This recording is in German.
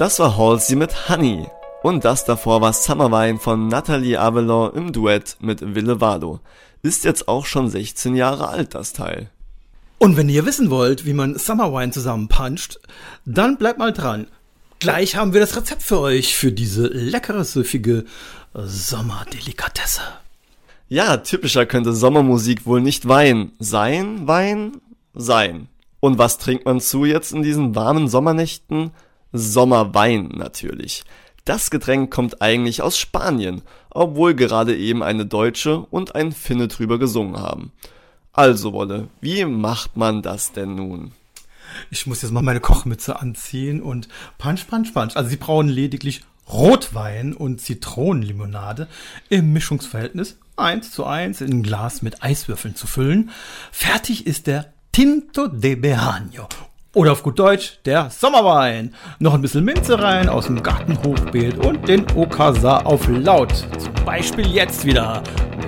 Das war Halsey mit Honey. Und das davor war Summer Wine von Nathalie Avalon im Duett mit Ville Valo. Ist jetzt auch schon 16 Jahre alt, das Teil. Und wenn ihr wissen wollt, wie man Summer Wine zusammenpuncht, dann bleibt mal dran. Gleich haben wir das Rezept für euch für diese leckere, süffige Sommerdelikatesse. Ja, typischer könnte Sommermusik wohl nicht Wein sein. Und was trinkt man zu jetzt in diesen warmen Sommernächten? Sommerwein natürlich. Das Getränk kommt eigentlich aus Spanien, obwohl gerade eben eine Deutsche und ein Finne drüber gesungen haben. Also Wolle, wie macht man das denn nun? Ich muss jetzt mal meine Kochmütze anziehen und punch. Also sie brauchen lediglich Rotwein und Zitronenlimonade im Mischungsverhältnis 1:1 in ein Glas mit Eiswürfeln zu füllen. Fertig ist der Tinto de Verano. Oder auf gut Deutsch, der Sommerwein. Noch ein bisschen Minze rein aus dem Gartenhochbeet und den Okasa auf laut. Zum Beispiel jetzt wieder.